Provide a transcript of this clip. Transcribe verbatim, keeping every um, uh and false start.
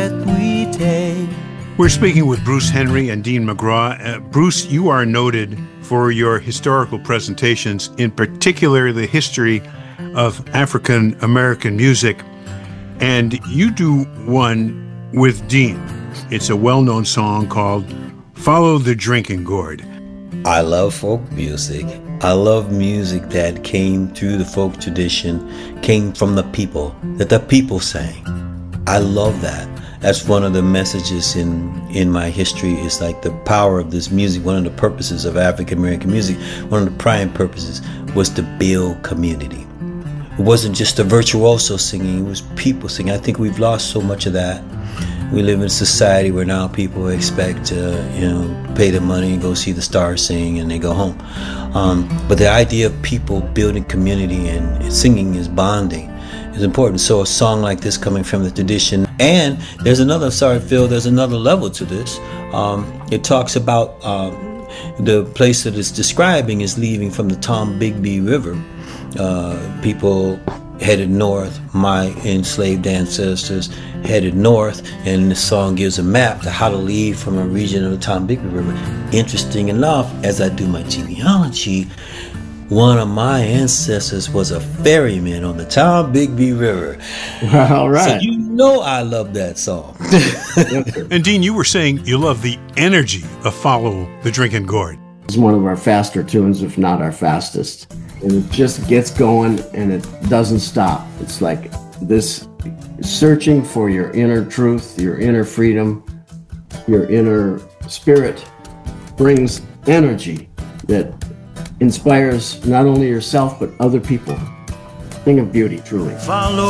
breath we take. We're speaking with Bruce Henry and Dean McGraw. Uh, Bruce, you are noted for your historical presentations, in particular the history of African American music. And you do one with Dean. It's a well-known song called Follow the Drinking Gourd. I love folk music. I love music that came through the folk tradition, came from the people, that the people sang. I love that. That's one of the messages in, in my history, is like the power of this music. One of the purposes of African American music, one of the prime purposes, was to build community. It wasn't just the virtuoso singing, it was people singing. I think we've lost so much of that. We live in a society where now people expect to, you know, pay the money and go see the stars sing and they go home. Um, but the idea of people building community and singing is bonding is important. So a song like this coming from the tradition, and there's another, sorry Phil, there's another level to this. Um, it talks about um, the place that it's describing is leaving from the Tombigbee River. Uh, people headed north, my enslaved ancestors headed north, and the song gives a map to how to leave from a region of the Tombigbee River. Interesting enough, as I do my genealogy, one of my ancestors was a ferryman on the Tombigbee River. All right. So you know I love that song. And Dean, you were saying you love the energy of Follow the Drinking Gourd. It's one of our faster tunes, if not our fastest. And it just gets going and it doesn't stop. It's like this searching for your inner truth, your inner freedom, your inner spirit brings energy that inspires not only yourself but other people. Thing of beauty, truly. Follow